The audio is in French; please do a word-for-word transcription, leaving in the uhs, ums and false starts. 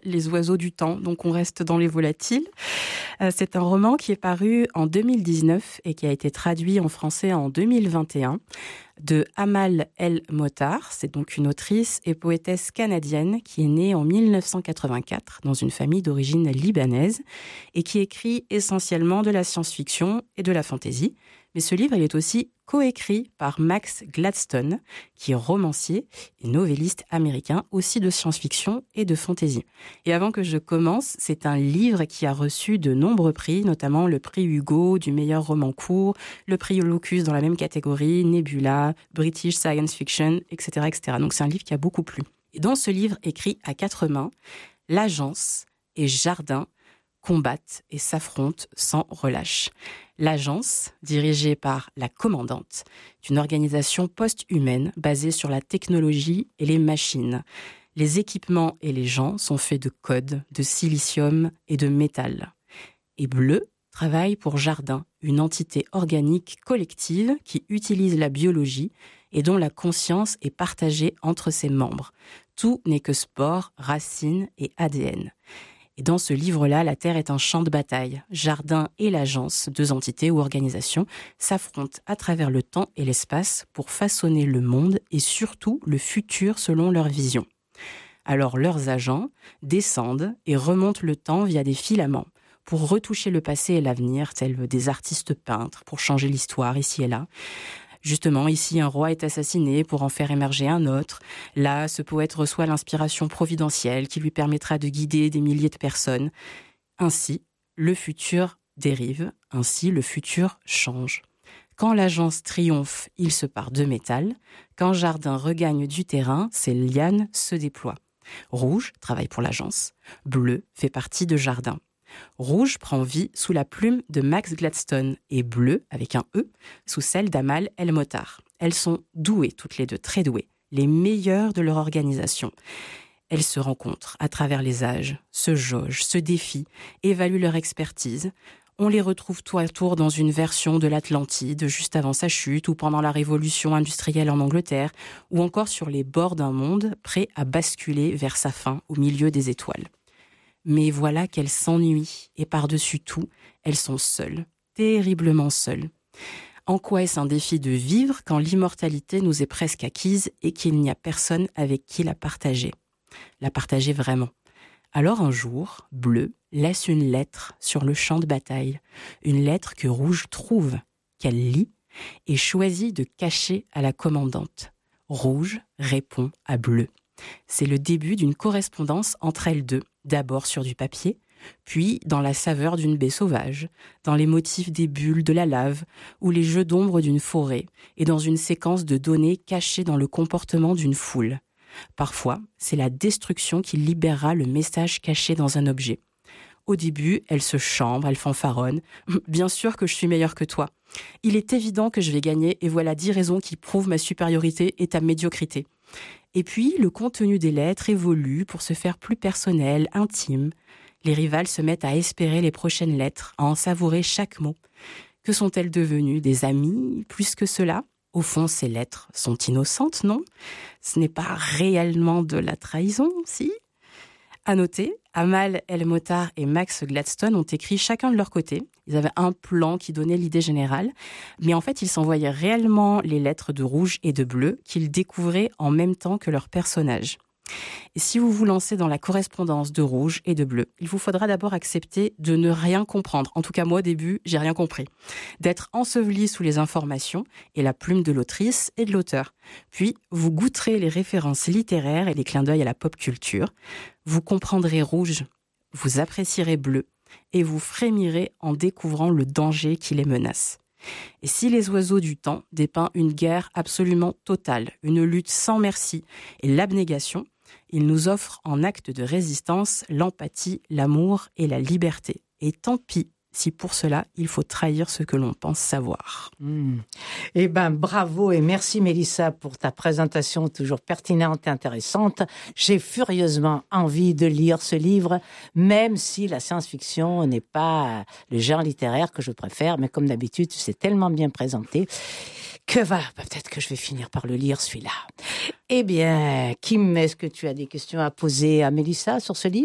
Les oiseaux du temps, donc on reste dans les volatiles. Euh, c'est un roman qui est paru en deux mille dix-neuf et qui a été traduit en français en deux mille vingt et un de Amal El-Mottar. C'est donc une autrice et poétesse canadienne qui est née en mille neuf cent quatre-vingt-quatre dans une famille d'origine libanaise et qui écrit essentiellement de la science-fiction et de la fantasy. Mais ce livre, il est aussi coécrit par Max Gladstone, qui est romancier et novelliste américain, aussi de science-fiction et de fantasy. Et avant que je commence, c'est un livre qui a reçu de nombreux prix, notamment le prix Hugo du meilleur roman court, le prix Locus dans la même catégorie, Nebula, British Science Fiction, et cetera, et cetera. Donc c'est un livre qui a beaucoup plu. Et dans ce livre écrit à quatre mains, l'agence et Jardin combattent et s'affrontent sans relâche. L'agence, dirigée par la commandante, est une organisation post-humaine basée sur la technologie et les machines. Les équipements et les gens sont faits de code, de silicium et de métal. Et Bleu travaille pour Jardin, une entité organique collective qui utilise la biologie et dont la conscience est partagée entre ses membres. Tout n'est que spore, racines et A D N. Et dans ce livre-là, la Terre est un champ de bataille. Jardin et l'agence, deux entités ou organisations, s'affrontent à travers le temps et l'espace pour façonner le monde et surtout le futur selon leur vision. Alors leurs agents descendent et remontent le temps via des filaments pour retoucher le passé et l'avenir, tels des artistes peintres, pour changer l'histoire ici et là. Justement, ici, un roi est assassiné pour en faire émerger un autre. Là, ce poète reçoit l'inspiration providentielle qui lui permettra de guider des milliers de personnes. Ainsi, le futur dérive. Ainsi, le futur change. Quand l'agence triomphe, il se part de métal. Quand Jardin regagne du terrain, ses lianes se déploient. Rouge travaille pour l'agence. Bleu fait partie de Jardin. Rouge prend vie sous la plume de Max Gladstone et Bleu, avec un E, sous celle d'Amal El-Mottar. Elles sont douées, toutes les deux, très douées, les meilleures de leur organisation. Elles se rencontrent à travers les âges, se jaugent, se défient, évaluent leur expertise. On les retrouve tour à tour dans une version de l'Atlantide, juste avant sa chute, ou pendant la révolution industrielle en Angleterre, ou encore sur les bords d'un monde prêt à basculer vers sa fin au milieu des étoiles. Mais voilà qu'elles s'ennuient, et par-dessus tout, elles sont seules, terriblement seules. En quoi est-ce un défi de vivre quand l'immortalité nous est presque acquise et qu'il n'y a personne avec qui la partager ? La partager vraiment. Alors un jour, Bleu laisse une lettre sur le champ de bataille, une lettre que Rouge trouve, qu'elle lit et choisit de cacher à la commandante. Rouge répond à Bleu. C'est le début d'une correspondance entre elles deux, d'abord sur du papier, puis dans la saveur d'une baie sauvage, dans les motifs des bulles de la lave ou les jeux d'ombre d'une forêt, et dans une séquence de données cachées dans le comportement d'une foule. Parfois, c'est la destruction qui libérera le message caché dans un objet. Au début, elle se chambre, elle fanfaronne. « Bien sûr que je suis meilleure que toi. Il est évident que je vais gagner et voilà dix raisons qui prouvent ma supériorité et ta médiocrité. » Et puis, le contenu des lettres évolue pour se faire plus personnel, intime. Les rivales se mettent à espérer les prochaines lettres, à en savourer chaque mot. Que sont-elles devenues ? Des amies, plus que cela ? Au fond, ces lettres sont innocentes, non ? Ce n'est pas réellement de la trahison, si ? À noter, Amal El-Mottar et Max Gladstone ont écrit chacun de leur côté. Ils avaient un plan qui donnait l'idée générale, mais en fait, ils s'envoyaient réellement les lettres de Rouge et de Bleu qu'ils découvraient en même temps que leurs personnages. Et si vous vous lancez dans la correspondance de Rouge et de Bleu, il vous faudra d'abord accepter de ne rien comprendre. En tout cas, moi, au début, j'ai rien compris. D'être enseveli sous les informations et la plume de l'autrice et de l'auteur. Puis, vous goûterez les références littéraires et les clins d'œil à la pop culture. Vous comprendrez Rouge, vous apprécierez Bleu et vous frémirez en découvrant le danger qui les menace. Et si Les oiseaux du temps dépeint une guerre absolument totale, une lutte sans merci et l'abnégation, il nous offre en acte de résistance l'empathie, l'amour et la liberté. Et tant pis si pour cela, il faut trahir ce que l'on pense savoir. Mmh. Eh bien, bravo et merci Mélissa pour ta présentation toujours pertinente et intéressante. J'ai furieusement envie de lire ce livre, même si la science-fiction n'est pas le genre littéraire que je préfère, mais comme d'habitude, tu sais tellement bien présenté que va, peut-être que je vais finir par le lire celui-là. Eh bien, Kim, est-ce que tu as des questions à poser à Mélissa sur ce livre ?